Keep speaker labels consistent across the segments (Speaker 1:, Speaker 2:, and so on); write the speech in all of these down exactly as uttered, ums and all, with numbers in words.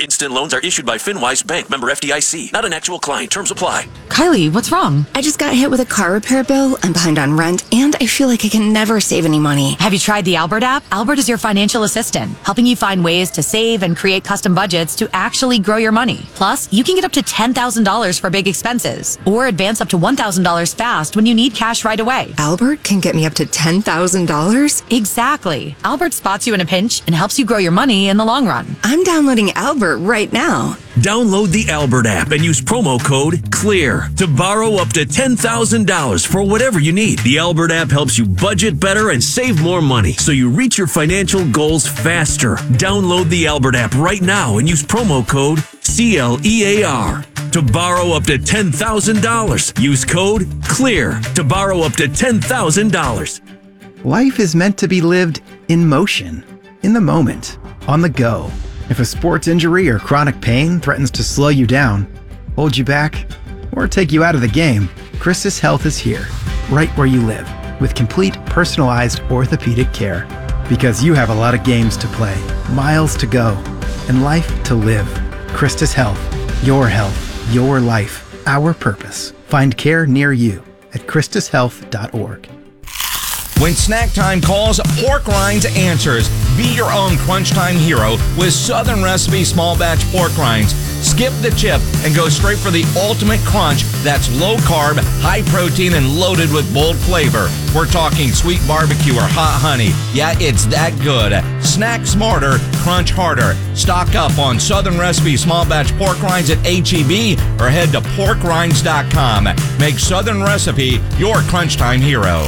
Speaker 1: Instant loans are issued by FinWise Bank, member F D I C. Not an actual client. Terms apply.
Speaker 2: Kylie, what's wrong?
Speaker 3: I just got hit with a car repair bill. I'm behind on rent, and I feel like I can never save any money.
Speaker 2: Have you tried the Albert app? Albert is your financial assistant, helping you find ways to save and create custom budgets to actually grow your money. Plus, you can get up to ten thousand dollars for big expenses, or advance up to one thousand dollars fast when you need cash right away.
Speaker 3: Albert can get me up to ten thousand dollars?
Speaker 2: Exactly. Albert spots you in a pinch and helps you grow your money in the long run.
Speaker 3: I'm downloading Albert right now.
Speaker 1: Download the Albert app and use promo code CLEAR to borrow up to ten thousand dollars for whatever you need. The Albert app helps you budget better and save more money so you reach your financial goals faster. Download the Albert app right now and use promo code C L E A R to borrow up to ten thousand dollars. Use code CLEAR to borrow up to ten thousand dollars.
Speaker 4: Life is meant to be lived in motion, in the moment, on the go. If a sports injury or chronic pain threatens to slow you down, hold you back, or take you out of the game, Christus Health is here, right where you live, with complete personalized orthopedic care. Because you have a lot of games to play, miles to go, and life to live. Christus Health, your health, your life, our purpose. Find care near you at christus health dot org.
Speaker 5: When snack time calls, Pork Rinds answers. Be your own crunch time hero with Southern Recipe small batch pork rinds. Skip the chip and go straight for the ultimate crunch that's low carb, high protein, and loaded with bold flavor. We're talking sweet barbecue or hot honey. Yeah, it's that good. Snack smarter, crunch harder. Stock up on Southern Recipe small batch pork rinds at H E B or head to pork rinds dot com. Make Southern Recipe your crunch time hero.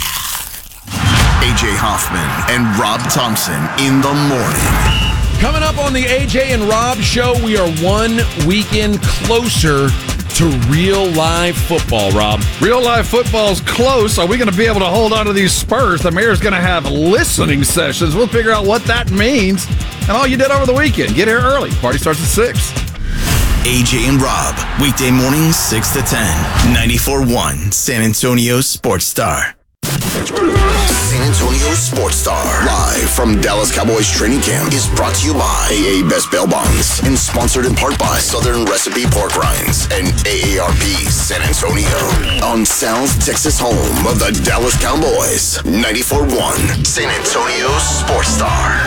Speaker 6: A J Hoffman and Rob Thompson in the morning.
Speaker 7: Coming up on the A J and Rob show, we are one weekend closer to real live football, Rob.
Speaker 8: Real live football's close. Are we going to be able to hold on to these Spurs? The mayor's going to have listening sessions. We'll figure out what that means. And all you did over the weekend, get here early. Party starts at six.
Speaker 6: A J and Rob, weekday mornings six to ten. ninety-four point one San Antonio Sports Star. San Antonio Sports Star, live from Dallas Cowboys training camp, is brought to you by A A Best Bail Bonds and sponsored in part by Southern Recipe Pork Rinds and A A R P San Antonio on South Texas home of the Dallas Cowboys. ninety-four point one San Antonio Sports Star.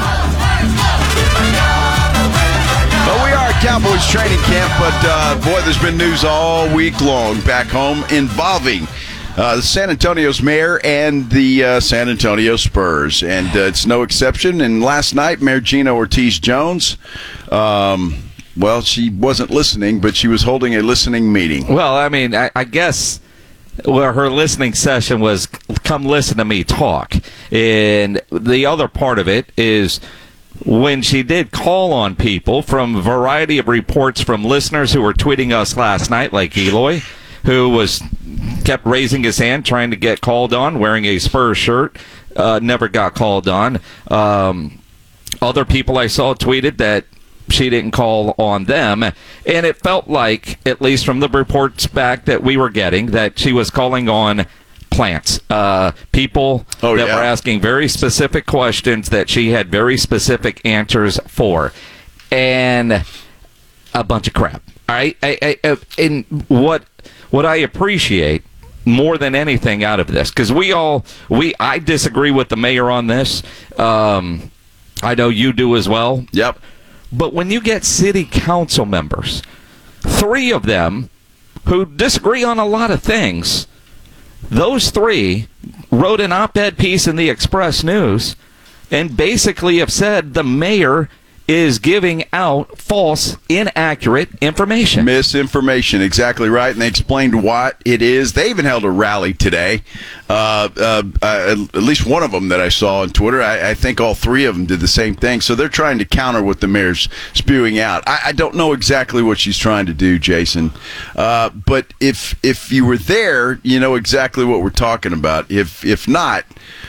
Speaker 9: Well, we are at Cowboys training camp, but uh, boy, there's been news all week long back home involving Uh, the San Antonio's mayor and the uh, San Antonio Spurs, and uh, it's no exception. And last night, Mayor Gina Ortiz-Jones, um, well, she wasn't listening, but she was holding a listening meeting.
Speaker 10: Well, I mean, I, I guess well, her listening session was come listen to me talk. And the other part of it is when she did call on people from a variety of reports from listeners who were tweeting us last night, like Eloy, who was kept raising his hand trying to get called on, wearing a Spurs shirt, uh, never got called on. Um, other people I saw tweeted that she didn't call on them, and it felt like, at least from the reports back that we were getting, that she was calling on plants, uh, people
Speaker 9: oh,
Speaker 10: that
Speaker 9: yeah.
Speaker 10: were asking very specific questions that she had very specific answers for, and a bunch of crap. All right, I, I, I, and what what I appreciate more than anything out of this, because we all we I disagree with the mayor on this. Um, I know you do as well.
Speaker 9: Yep.
Speaker 10: But when you get city council members, three of them who disagree on a lot of things, those three wrote an op-ed piece in the Express News and basically have said the mayor is giving out false, inaccurate information.
Speaker 9: Misinformation, exactly right. And they explained what it is. They even held a rally today. Uh, uh, uh, at least one of them that I saw on Twitter. I, I think all three of them did the same thing. So they're trying to counter what the mayor's spewing out. I, I don't know exactly what she's trying to do, Jason. Uh, but if if you were there, you know exactly what we're talking about. If, if not,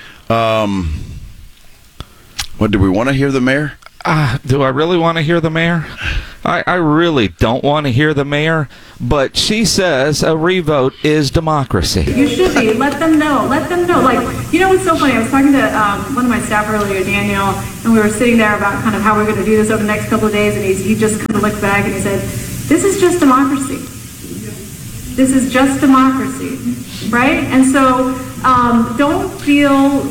Speaker 9: um, what, do we want to hear the mayor?
Speaker 10: Uh, do I really want to hear the mayor? I, I really don't want to hear the mayor, but she says a revote is democracy.
Speaker 11: You should be. Let them know. Let them know. Like, you know what's so funny? I was talking to um, one of my staff earlier, Daniel, and we were sitting there about kind of how we're going to do this over the next couple of days, and he's, he just kind of looked back and he said, this is just democracy. This is just democracy, right? And so um, don't feel um,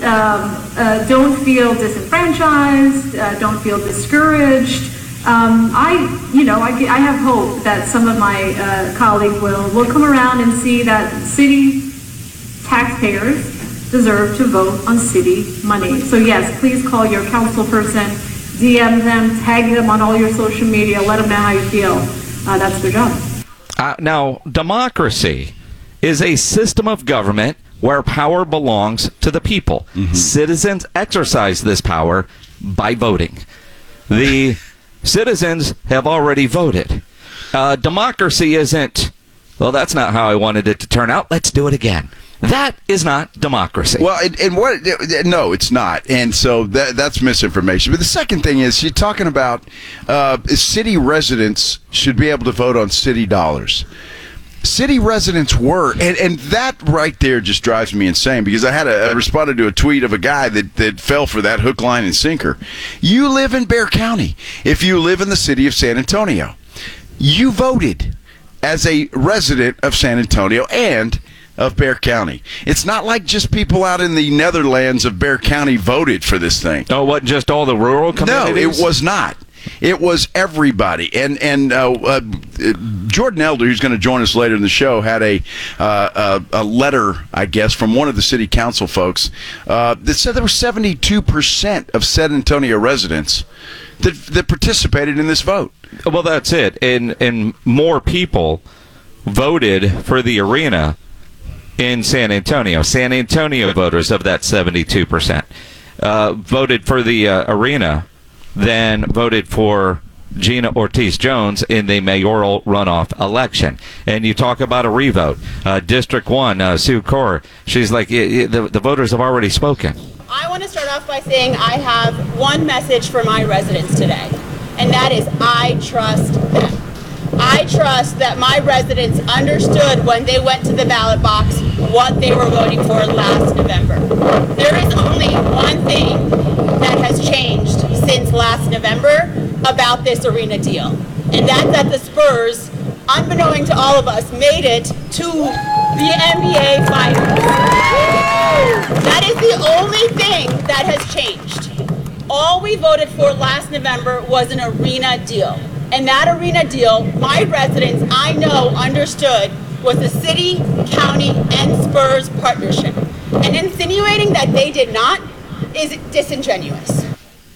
Speaker 11: uh, don't feel disenfranchised. Uh, don't feel discouraged. Um, I, you know, I, I have hope that some of my uh, colleagues will will come around and see that city taxpayers deserve to vote on city money. So yes, please call your council person, D M them, tag them on all your social media, let them know how you feel. Uh, that's their job.
Speaker 10: Uh, now, democracy is a system of government where power belongs to the people. Mm-hmm. Citizens exercise this power by voting. The citizens have already voted. Uh, democracy isn't, well, that's not how I wanted it to turn out. Let's do it again. That is not democracy.
Speaker 9: Well, and, and what? No, it's not. And so that, that's misinformation. But the second thing is, you're talking about uh, city residents should be able to vote on city dollars. City residents were, and, and that right there just drives me insane, because I had a, I responded to a tweet of a guy that, that fell for that hook, line, and sinker. You live in Bexar County. If you live in the city of San Antonio, you voted as a resident of San Antonio and of Bexar County. It's not like just people out in the Netherlands of Bexar County voted for this thing.
Speaker 10: Oh, what, just all the rural communities?
Speaker 9: No, it was not. It was everybody. And and uh, uh, Jordan Elder, who's going to join us later in the show, had a uh, a, a letter, I guess, from one of the city council folks uh, that said there were seventy-two percent of San Antonio residents that that participated in this vote.
Speaker 10: Well, that's it. And and more people voted for the arena in San Antonio. San Antonio voters of that seventy-two percent uh, voted for the uh, arena than voted for Gina Ortiz-Jones in the mayoral runoff election. And you talk about a revote. Uh, District one, uh, Sue Corr, she's like, the, the voters have already spoken.
Speaker 12: I want to start off by saying I have one message for my residents today, and that is I trust them. I trust that my residents understood when they went to the ballot box what they were voting for last November. There is only one thing that has changed since last November about this arena deal, and that's that the Spurs, unbeknown to all of us, made it to the N B A Finals. That is the only thing that has changed. All we voted for last November was an arena deal. And that arena deal, my residents, I know, understood was a city, county, and Spurs partnership. And insinuating that they did not is disingenuous.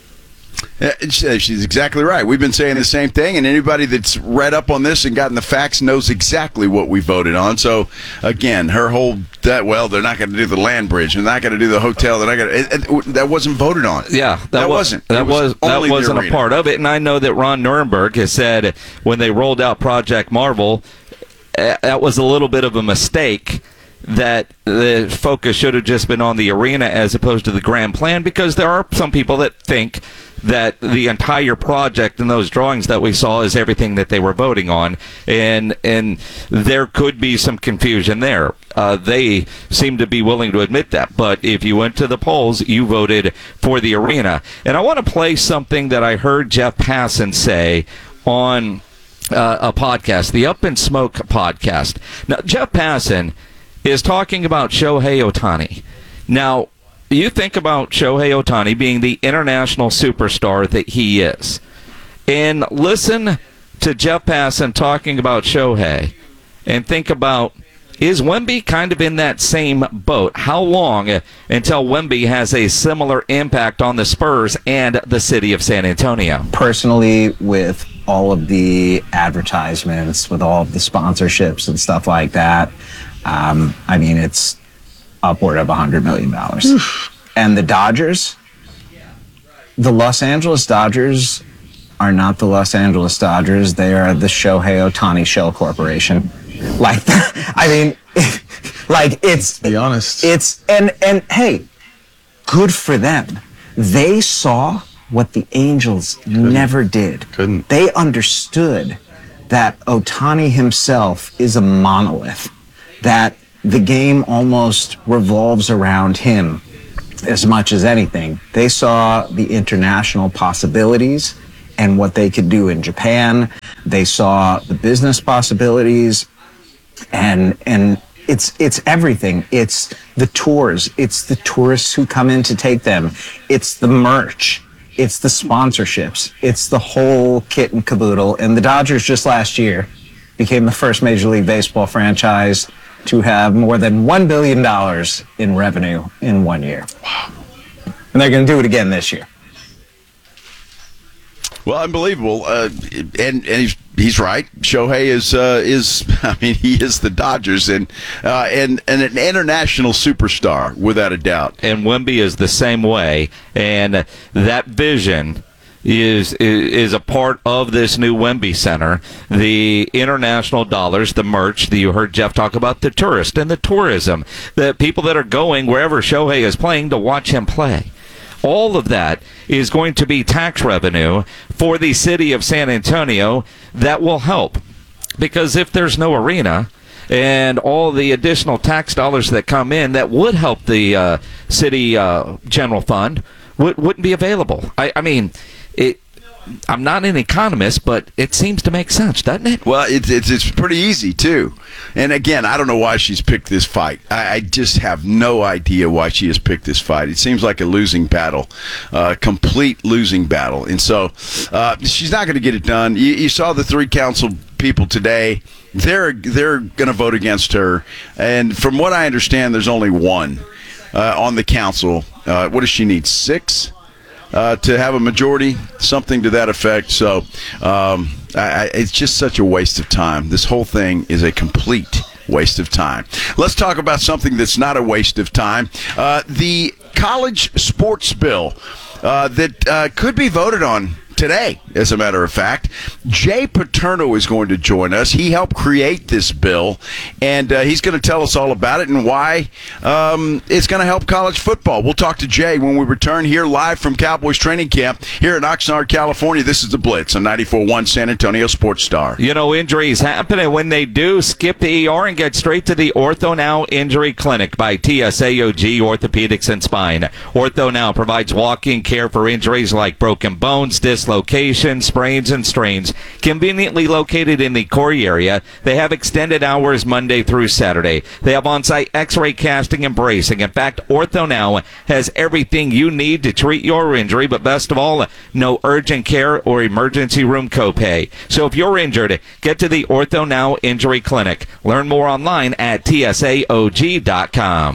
Speaker 9: Uh, she's exactly right. We've been saying the same thing, and anybody that's read up on this and gotten the facts knows exactly what we voted on. So, again, her whole, that well, they're not going to do the land bridge, they're not going to do the hotel, they're not going to, that wasn't voted on.
Speaker 10: Yeah, that,
Speaker 9: that
Speaker 10: was,
Speaker 9: wasn't.
Speaker 10: That, was,
Speaker 9: was
Speaker 10: that wasn't a part of it, and I know that Ron Nuremberg has said when they rolled out Project Marvel, uh, that was a little bit of a mistake, that the focus should have just been on the arena as opposed to the grand plan, because there are some people that think that the entire project and those drawings that we saw is everything that they were voting on, and and there could be some confusion there. Uh, they seem to be willing to admit that, but if you went to the polls, you voted for the arena. And I want to play something that I heard Jeff Passan say on uh, a podcast, the Up in Smoke podcast. Now, Jeff Passan is talking about Shohei Ohtani. Now, you think about Shohei Ohtani being the international superstar that he is, and listen to Jeff Passan talking about Shohei, and think about, is Wemby kind of in that same boat? How long until Wemby has a similar impact on the Spurs and the city of San Antonio?
Speaker 13: Personally, with all of the advertisements, with all of the sponsorships and stuff like that, um, I mean, it's upward of one hundred million dollars. And the Dodgers, the Los Angeles Dodgers are not the Los Angeles Dodgers. They are the Shohei Ohtani Shell Corporation. Like, I mean, like, it's...
Speaker 14: To be honest.
Speaker 13: It's, and, and hey, good for them. They saw what the Angels Couldn't. never did.
Speaker 9: Couldn't.
Speaker 13: They understood that Ohtani himself is a monolith, that the game almost revolves around him as much as anything. They saw the international possibilities and what they could do in Japan. They saw the business possibilities, and and it's it's everything. It's the tours. It's the tourists who come in to take them. It's the merch. It's the sponsorships. It's the whole kit and caboodle. And the Dodgers just last year became the first Major League Baseball franchise to have more than one billion dollars in revenue in one year. Wow. And they're going to do it again this year.
Speaker 9: Well, unbelievable, uh, and and he's he's right. Shohei is uh, is I mean he is the Dodgers and uh, and and an international superstar without a doubt.
Speaker 10: And Wemby is the same way, and that vision is is a part of this new Wemby Center. The international dollars, the merch that you heard Jeff talk about, the tourist and the tourism, the people that are going wherever Shohei is playing to watch him play. All of that is going to be tax revenue for the city of San Antonio that will help. Because if there's no arena and all the additional tax dollars that come in that would help the uh, city uh, general fund would, wouldn't be available. I, I mean, it. I'm not an economist, but it seems to make sense, doesn't it?
Speaker 9: Well, it's it's it's pretty easy too. And again, I don't know why she's picked this fight. I, I just have no idea why she has picked this fight. It seems like a losing battle, a uh, complete losing battle. And so uh, she's not going to get it done. You, you saw the three council people today. They're they're going to vote against her. And from what I understand, there's only one uh, on the council. Uh, what does she need? Six? Uh, to have a majority, something to that effect. So um, I, I, it's just such a waste of time. This whole thing is a complete waste of time. Let's talk about something that's not a waste of time. Uh, the college sports bill uh, that uh, could be voted on today, as a matter of fact. Jay Paterno is going to join us. He helped create this bill, and uh, he's going to tell us all about it and why um, it's going to help college football. We'll talk to Jay when we return here live from Cowboys training camp here in Oxnard, California. This is The Blitz on ninety-four point one San Antonio Sports Star.
Speaker 10: You know, injuries happen, and when they do, skip the E R and get straight to the Ortho Now Injury Clinic by T S A O G Orthopedics and Spine. Ortho Now provides walk-in care for injuries like broken bones, dislocations, Location, sprains, and strains. Conveniently located in the Corey area, they have extended hours Monday through Saturday. They have on-site x-ray casting and bracing. In fact, Ortho Now has everything you need to treat your injury, but best of all, no urgent care or emergency room copay. So if you're injured, get to the Ortho Now Injury Clinic. Learn more online at T S A O G dot com.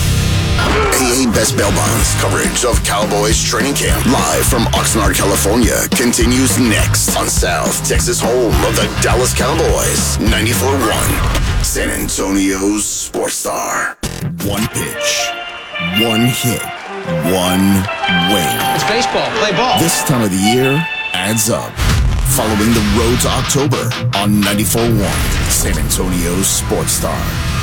Speaker 6: A A Best Bail Bonds coverage of Cowboys training camp live from Oxnard, California continues next on South Texas home of the Dallas Cowboys. ninety-four point one San Antonio's Sports Star. One pitch, one hit, one win.
Speaker 14: It's baseball. Play ball.
Speaker 6: This time of the year adds up. Following the road to October on ninety-four point one San Antonio's Sports Star.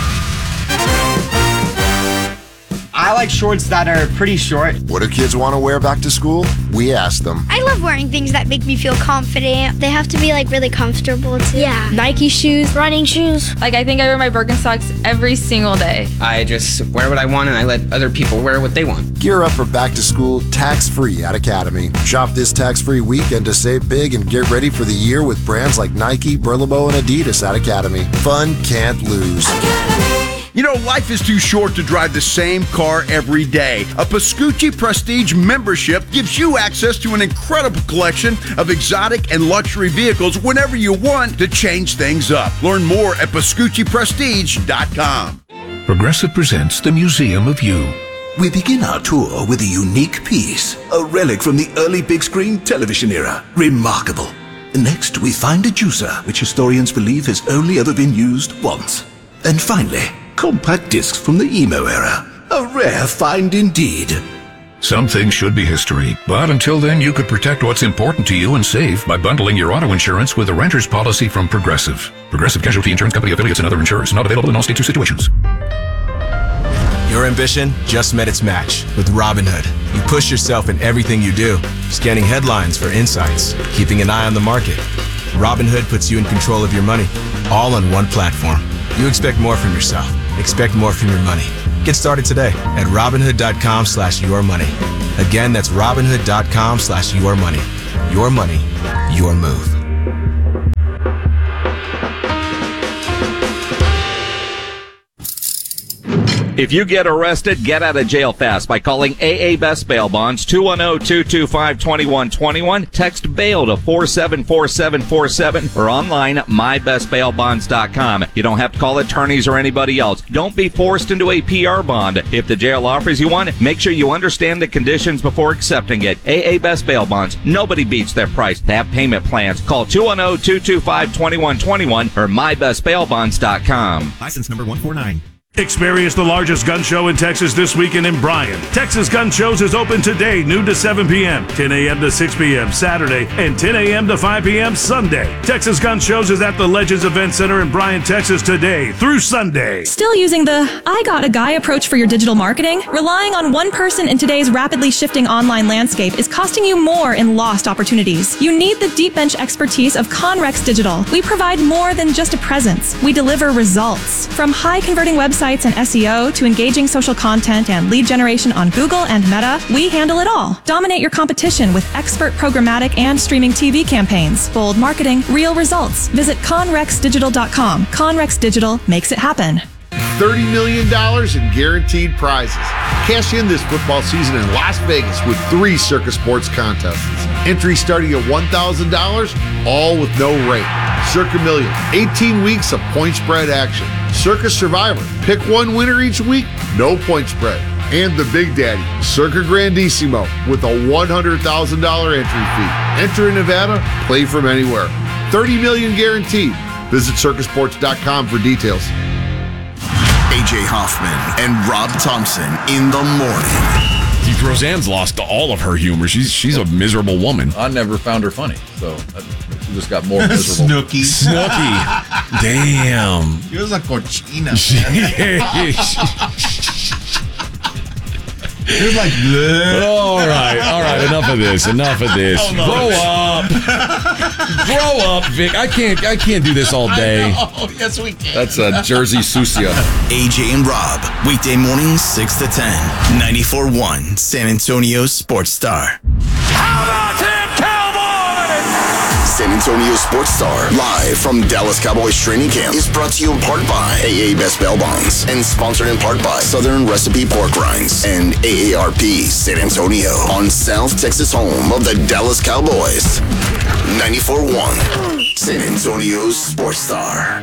Speaker 15: I like shorts that are pretty short.
Speaker 16: What do kids want to wear back to school? We ask them.
Speaker 17: I love wearing things that make me feel confident. They have to be like really comfortable too. Yeah. Nike shoes, running shoes.
Speaker 18: Like I think I wear my Birkenstocks every single day.
Speaker 15: I just wear what I want and I let other people wear what they want.
Speaker 16: Gear up for back to school tax-free at Academy. Shop this tax-free weekend to save big and get ready for the year with brands like Nike, Billabong, and Adidas at Academy. Fun can't lose.
Speaker 19: Academy. You know, life is too short to drive the same car every day. A Pascucci Prestige membership gives you access to an incredible collection of exotic and luxury vehicles whenever you want to change things up. Learn more at Pascucci Prestige dot com.
Speaker 20: Progressive presents the Museum of You.
Speaker 21: We begin our tour with a unique piece, a relic from the early big screen television era. Remarkable. Next, we find a juicer, which historians believe has only ever been used once. And finally, compact discs from the emo era. A rare find indeed.
Speaker 20: Some things should be history, but until then you could protect what's important to you and save by bundling your auto insurance with a renter's policy from Progressive. Progressive Casualty Insurance Company affiliates and other insurers. Not available in all states or situations.
Speaker 14: Your ambition just met its match with Robinhood. You push yourself in everything you do, scanning headlines for insights, keeping an eye on the market. Robinhood puts you in control of your money, all on one platform. You expect more from yourself. Expect more from your money. Get started today at Robinhood.com slash your money. Again, that's Robinhood.com slash your money. Your money, your move.
Speaker 10: If you get arrested, get out of jail fast by calling A A Best Bail Bonds, two one zero, two two five, two one two one. Text BAIL to four seven four seven four seven or online at my best bail bonds dot com. You don't have to call attorneys or anybody else. Don't be forced into a P R bond. If the jail offers you one, make sure you understand the conditions before accepting it. A A Best Bail Bonds. Nobody beats their price. They have payment plans. Call two one zero, two two five, two one two one or my best bail bonds dot com.
Speaker 22: License number one four nine.
Speaker 23: Experience the largest gun show in Texas this weekend in Bryan. Texas Gun Shows is open today, noon to seven p.m., ten a.m. to six p.m. Saturday, and ten a.m. to five p.m. Sunday. Texas Gun Shows is at the Legends Event Center in Bryan, Texas today through Sunday.
Speaker 24: Still using the I got a guy approach for your digital marketing? Relying on one person in today's rapidly shifting online landscape is costing you more in lost opportunities. You need the deep bench expertise of Conrex Digital. We provide more than just a presence. We deliver results. From high converting websites and S E O to engaging social content and lead generation on Google and Meta, we handle it all. Dominate your competition with expert programmatic and streaming T V campaigns. Bold marketing, real results. Visit conrex digital dot com. Conrex Digital makes it happen.
Speaker 25: thirty million dollars in guaranteed prizes. Cash in this football season in Las Vegas with three Circa Sports contests. Entry starting at one thousand dollars, all with no rate. Circa Million, eighteen weeks of point spread action. Circa Survivor, pick one winner each week, no point spread. And the Big Daddy, Circa Grandissimo, with a one hundred thousand dollars entry fee. Enter in Nevada, play from anywhere. thirty million dollars guaranteed. Visit circa sports dot com for details.
Speaker 6: A J Hoffman and Rob Thompson in the morning.
Speaker 7: Roseanne's lost all of her humor. She's she's a miserable woman.
Speaker 8: I never found her funny, so she just got more miserable.
Speaker 22: Snooky.
Speaker 7: Snooky. Damn.
Speaker 22: She was a cochina. She was like, bleh.
Speaker 7: all right, all right. Enough of this. Enough of this.
Speaker 22: Oh, no.
Speaker 7: Grow up. Grow up, Vic. I can't. I can't do this all day.
Speaker 22: Oh, yes, we can.
Speaker 8: That's a Jersey Susia.
Speaker 6: A J and Rob, weekday mornings six to ten, ninety-four point one San Antonio Sports Star.
Speaker 1: How about them Cowboys?
Speaker 6: San Antonio Sports Star, live from Dallas Cowboys training camp, is brought to you in part by A A Best Bail Bonds and sponsored in part by Southern Recipe Pork Rinds and A A R P San Antonio on South Texas home of the Dallas Cowboys. ninety-four point one San Antonio Sports Star.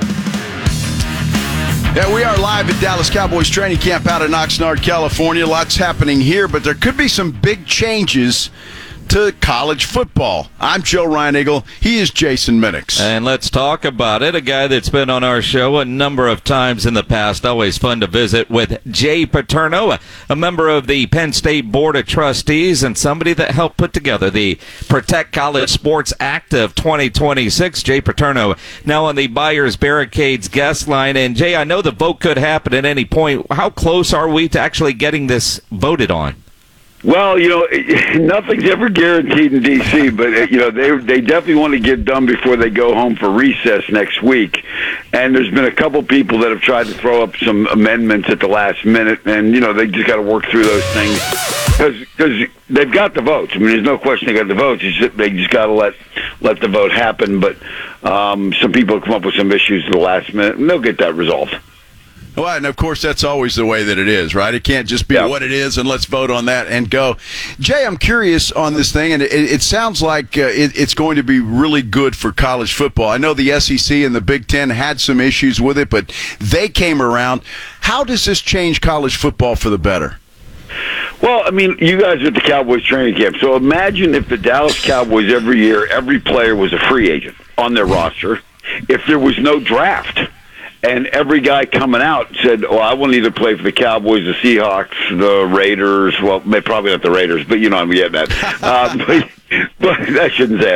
Speaker 9: Yeah, we are live at Dallas Cowboys training camp out in Oxnard, California. Lots happening here, but there could be some big changes to college football. I'm Joe Reinigle. He is Jason Minix.
Speaker 10: And let's talk about it. A guy that's been on our show a number of times in the past. Always fun to visit with Jay Paterno, a member of the Penn State Board of Trustees and somebody that helped put together the Protect College Sports Act of twenty twenty-six. Jay Paterno now on the Buyers Barricades guest line. And Jay, I know the vote could happen at any point. How close are we to actually getting this voted on?
Speaker 26: Well, you know, nothing's ever guaranteed in D C, but, you know, they they definitely want to get done before they go home for recess next week. And there's been a couple people that have tried to throw up some amendments at the last minute, and, you know, they just got to work through those things. Because they've got the votes. I mean, there's no question they got the votes. It's just, they just got to let let the vote happen. But um, some people come up with some issues at the last minute, and they'll get that resolved.
Speaker 9: Well, and of course, that's always the way that it is, right? It can't just be yeah. what it is, and let's vote on that and go. Jay, I'm curious on this thing, and it, it sounds like uh, it, it's going to be really good for college football. I know the S E C and the Big Ten had some issues with it, but they came around. How does this change college football for the better?
Speaker 26: Well, I mean, you guys are at the Cowboys training camp, so imagine if the Dallas Cowboys every year, every player was a free agent on their roster, if there was no draft. And every guy coming out said, well, I want to either play for the Cowboys, the Seahawks, the Raiders. Well, probably not the Raiders, but you know I'm getting that. uh, but, but I shouldn't say it.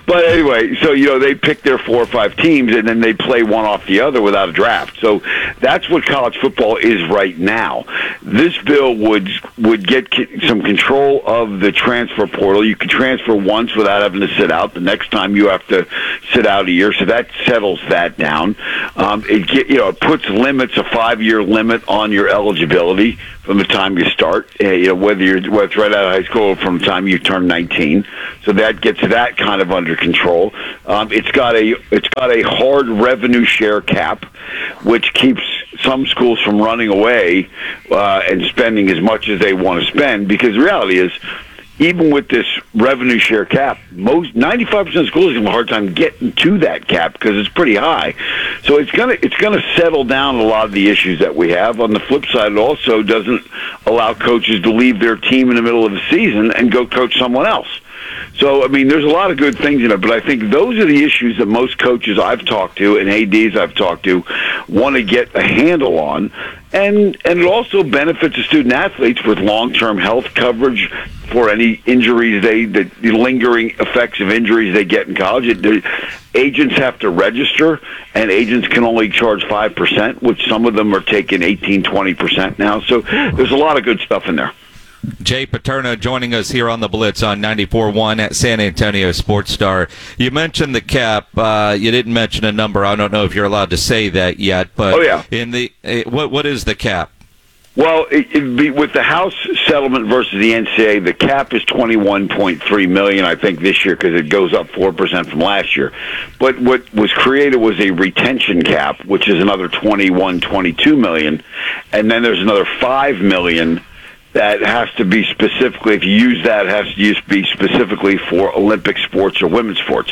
Speaker 26: But anyway, so, you know, they pick their four or five teams, and then they play one off the other without a draft. So that's what college football is right now. This bill would would get some control of the transfer portal. You can transfer once without having to sit out. The next time you have to sit out a year, so that settles that down. Um, it get, you know, it puts limits, a five-year limit on your eligibility from the time you start, uh, you know, whether you're whether it's right out of high school or from the time you turn nineteen. So that gets that kind of under control. Um, it's got a it's got a hard revenue share cap, which keeps some schools from running away uh, and spending as much as they want to spend. Because the reality is, even with this revenue share cap, most ninety-five percent of schools have a hard time getting to that cap because it's pretty high. So it's gonna it's gonna settle down a lot of the issues that we have. On the flip side, it also doesn't allow coaches to leave their team in the middle of the season and go coach someone else. So, I mean, there's a lot of good things in it, but I think those are the issues that most coaches I've talked to and A Ds I've talked to want to get a handle on. And and it also benefits the student athletes with long-term health coverage for any injuries, they the lingering effects of injuries they get in college. It, the agents have to register, and agents can only charge five percent, which some of them are taking eighteen, twenty percent now. So there's a lot of good stuff in there.
Speaker 10: Jay Paterno joining us here on the Blitz on ninety-four point one at San Antonio Sports Star. You mentioned the cap. Uh, you didn't mention a number. I don't know if you're allowed to say that yet. But
Speaker 26: oh, yeah.
Speaker 10: in the uh, what what is the cap?
Speaker 26: Well, it, it'd be, with the House settlement versus the N C A A, the cap is twenty-one point three million dollars, I think, this year because it goes up four percent from last year. But what was created was a retention cap, which is another twenty-one, twenty-two million dollars. And then there's another five million dollars that has to be specifically, if you use that, it has to use, be specifically for Olympic sports or women's sports.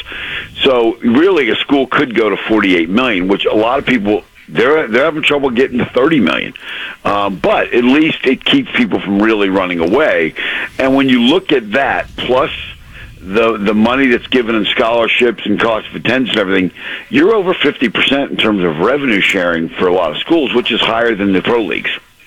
Speaker 26: So really a school could go to forty-eight million dollars, which a lot of people, they're they're having trouble getting to thirty million dollars. Um, but at least it keeps people from really running away. And when you look at that, plus the the money that's given in scholarships and cost of attendance and everything, you're over fifty percent in terms of revenue sharing for a lot of schools, which is higher than the pro leagues.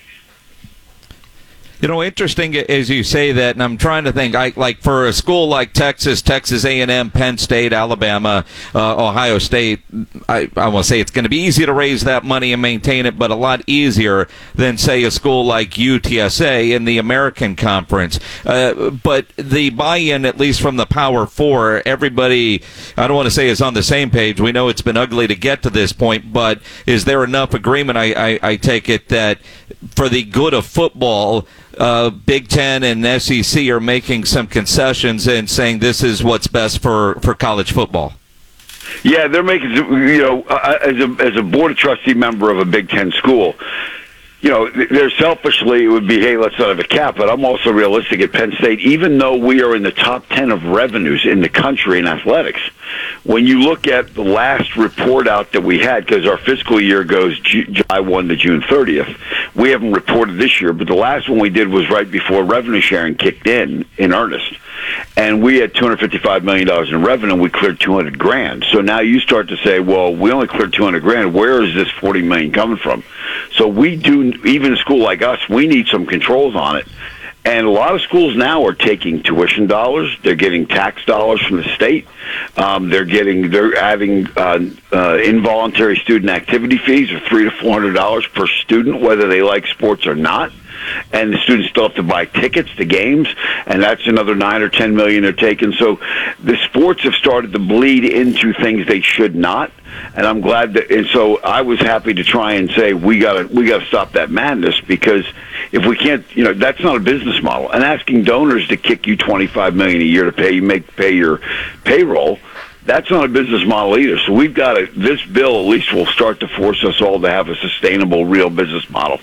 Speaker 10: You know, interesting as you say that, and I'm trying to think, I, like for a school like Texas, Texas A and M, Penn State, Alabama, uh, Ohio State, I, I want to say it's going to be easy to raise that money and maintain it, but a lot easier than, say, a school like U T S A in the American Conference. Uh, but the buy-in, at least from the Power Four, everybody, I don't want to say is on the same page. We know it's been ugly to get to this point, but is there enough agreement, I, I, I take it, that for the good of football, Uh, Big Ten and S E C are making some concessions and saying this is what's best for, for college football?
Speaker 26: Yeah, they're making, you know, as a as a board of trustee member of a Big Ten school, you know, they're selfishly, it would be, hey, let's not have a cap, but I'm also realistic at Penn State, even though we are in the top ten of revenues in the country in athletics, when you look at the last report out that we had, because our fiscal year goes July first to June thirtieth, we haven't reported this year, but the last one we did was right before revenue sharing kicked in, in earnest. And we had two hundred fifty-five million dollars in revenue, and we cleared two hundred grand. So now you start to say, well, we only cleared two hundred grand. Where is this forty million coming from? So we do, even a school like us, we need some controls on it. And a lot of schools now are taking tuition dollars. They're getting tax dollars from the state. Um, they're getting, they're adding uh, uh, involuntary student activity fees of three to four hundred dollars per student, whether they like sports or not. And the students still have to buy tickets to games, and that's another nine or ten million they're taking. So the sports have started to bleed into things they should not. And I'm glad that, and so I was happy to try and say we gotta we gotta stop that madness, because if we can't, you know, that's not a business model. And asking donors to kick you twenty-five million a year to pay you make pay your payroll, that's not a business model either. So we've got to, this bill at least will start to force us all to have a sustainable, real business model.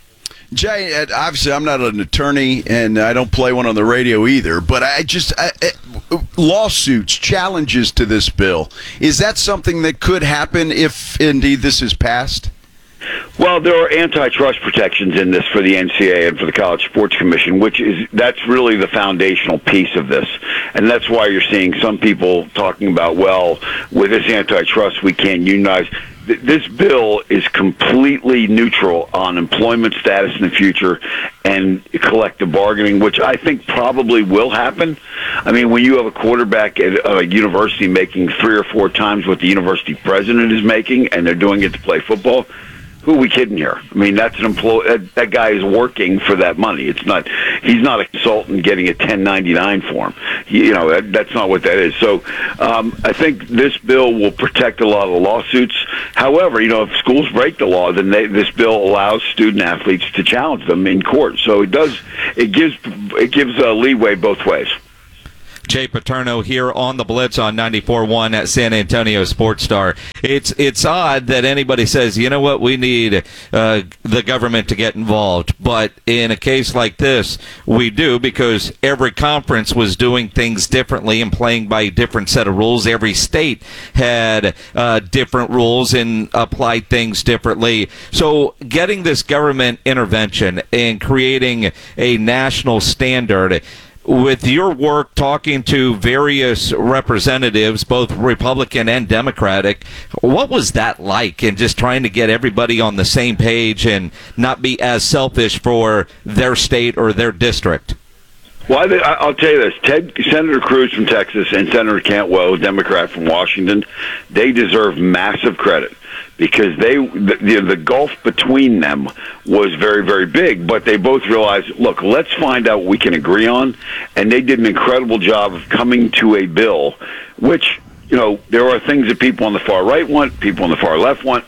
Speaker 9: Jay, obviously I'm not an attorney and I don't play one on the radio either, but I just I, I, lawsuits, challenges to this bill, is that something that could happen if indeed this is passed?
Speaker 26: Well, there are antitrust protections in this for the N C A A and for the College Sports Commission, which is, that's really the foundational piece of this. And that's why you're seeing some people talking about, well, with this antitrust, we can't unionize. th- this bill is completely neutral on employment status in the future and collective bargaining, which I think probably will happen. I mean, when you have a quarterback at a university making three or four times what the university president is making, and they're doing it to play football, who are we kidding here? I mean, that's an employee. That, that guy is working for that money. It's not. He's not a consultant getting a ten ninety-nine form. He, you know, that, that's not what that is. So, um, I think this bill will protect a lot of the lawsuits. However, you know, if schools break the law, then they, this bill allows student athletes to challenge them in court. So it does. It gives. It gives uh, leeway both ways.
Speaker 10: Jay Paterno here on the Blitz on ninety-four point one at San Antonio Sports Star. It's it's odd that anybody says, you know what, we need uh, the government to get involved. But in a case like this, we do, because every conference was doing things differently and playing by a different set of rules. Every state had uh, different rules and applied things differently. So getting this government intervention and creating a national standard, with your work talking to various representatives, both Republican and Democratic, what was that like, and just trying to get everybody on the same page and not be as selfish for their state or their district?
Speaker 26: Well, I, I'll tell you this. Ted, Senator Cruz from Texas and Senator Cantwell, Democrat from Washington, they deserve massive credit, because they the, the, the gulf between them was very, very big. But they both realized, look, let's find out what we can agree on. And they did an incredible job of coming to a bill, which, you know, there are things that people on the far right want, people on the far left want,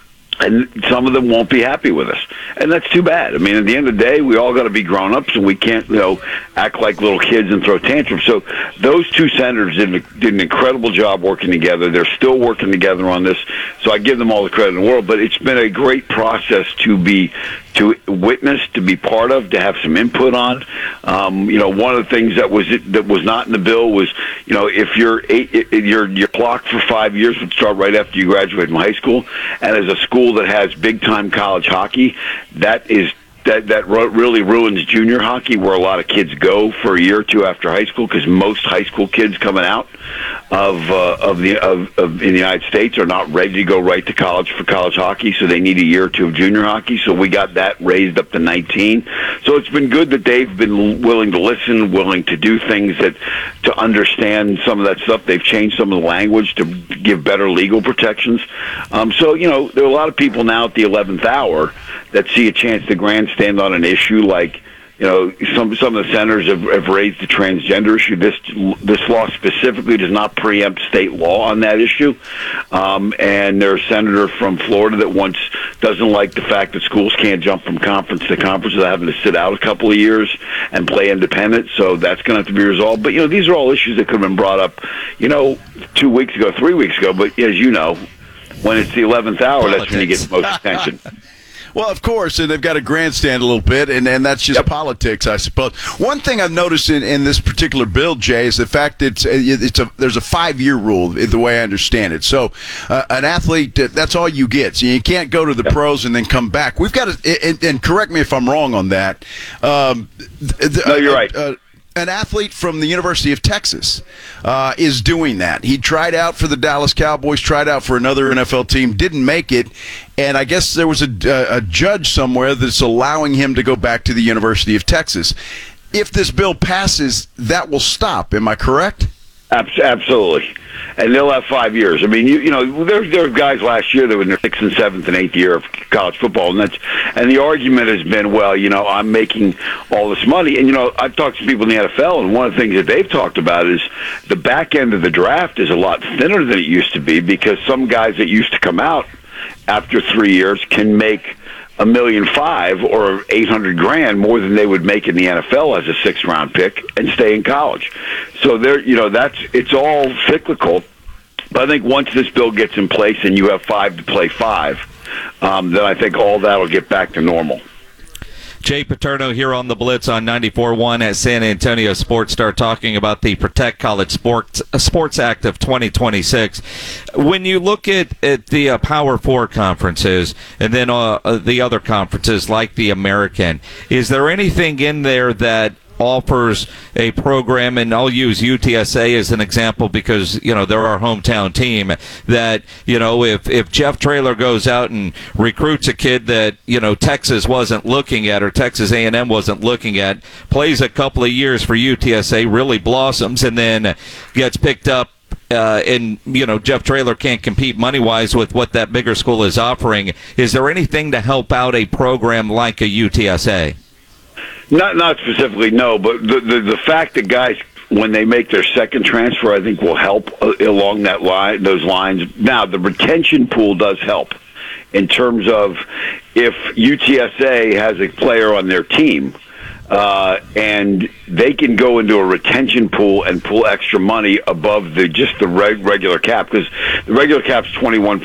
Speaker 26: and some of them won't be happy with us. And that's too bad. I mean, at the end of the day, we all got to be grown-ups, and we can't, you know, act like little kids and throw tantrums. So those two senators did, did an incredible job working together. They're still working together on this, so I give them all the credit in the world. But it's been a great process to be to witness, to be part of, to have some input on. Um, you know, one of the things that was that was not in the bill was, you know, if you're eight, your your clock for five years would start right after you graduate from high school, and as a school that has big time college hockey, that is that that really ruins junior hockey, where a lot of kids go for a year or two after high school, because most high school kids coming out of uh, of the of, of in the United States are not ready to go right to college for college hockey, so they need a year or two of junior hockey. So we got that raised up to nineteen. So it's been good that they've been willing to listen, willing to do things that to understand some of that stuff. They've changed some of the language to give better legal protections. Um, so you know, there are a lot of people now at the eleventh hour that see a chance to grandstand on an issue like, you know, some some of the senators have, have raised the transgender issue. This this law specifically does not preempt state law on that issue. Um, and there's a senator from Florida that once doesn't like the fact that schools can't jump from conference to conference without having to sit out a couple of years and play independent. So that's going to have to be resolved. But, you know, these are all issues that could have been brought up, you know, two weeks ago, three weeks ago. But as you know, when it's the eleventh hour, Politics. That's when you get the most attention.
Speaker 9: Well, of course, and they've got to grandstand a little bit, and, and that's just yep. politics, I suppose. One thing I've noticed in, in this particular bill, Jay, is the fact that it's, it's a, there's a five-year rule, the way I understand it. So uh, an athlete, that's all you get. So you can't go to the yep. pros and then come back. We've got to, and, and correct me if I'm wrong on that. Um,
Speaker 26: no, you're right.
Speaker 9: Uh, An athlete from the University of Texas uh, is doing that. He tried out for the Dallas Cowboys, tried out for another N F L team, didn't make it, and I guess there was a, a judge somewhere that's allowing him to go back to the University of Texas. If this bill passes, that will stop. Am I correct?
Speaker 26: Absolutely. And they'll have five years. I mean, you, you know, there, there are guys last year that were in their sixth and seventh and eighth year of college football, and that's and the argument has been, well, you know, I'm making all this money, and you know, I've talked to people in the N F L, and one of the things that they've talked about is the back end of the draft is a lot thinner than it used to be, because some guys that used to come out after three years can make a million five or eight hundred grand more than they would make in the N F L as a sixth round pick and stay in college. So there, you know, that's it's all cyclical. But I think once this bill gets in place and you have five to play five, um, then I think all that will get back to normal.
Speaker 10: Jay Paterno here on the Blitz on ninety-four point one at San Antonio Sports Star, talking about the Protect College Sports Sports Act of twenty twenty-six. When you look at, at the uh, Power Four conferences and then uh, uh, the other conferences like the American, is there anything in there that offers a program, and I'll use U T S A as an example because, you know, they're our hometown team, that, you know, if, if Jeff Traylor goes out and recruits a kid that, you know, Texas wasn't looking at or Texas A and M wasn't looking at, plays a couple of years for U T S A, really blossoms, and then gets picked up, Uh, and, you know, Jeff Traylor can't compete money-wise with what that bigger school is offering. Is there anything to help out a program like a U T S A?
Speaker 26: Not not specifically, no, but the, the, the fact that guys, when they make their second transfer, I think will help uh, along that line, those lines. Now, the retention pool does help in terms of if U T S A has a player on their team, Uh, and they can go into a retention pool and pull extra money above the just the reg- regular cap, because the regular cap's twenty-one